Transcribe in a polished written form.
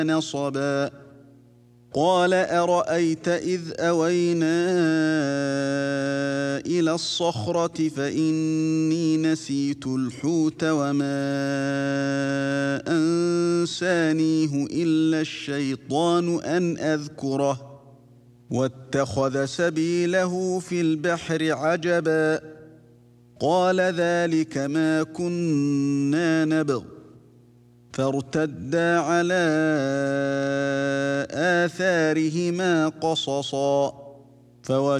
نصبا قال أرأيت إذ أوينا إلى الصخرة فإني نسيت الحوت وما أنسانيه إلا الشيطان أن أذكره واتخذ سبيله في البحر عجبا قال ذلك ما كنا نبغ فارتدا على آثارهما قصصا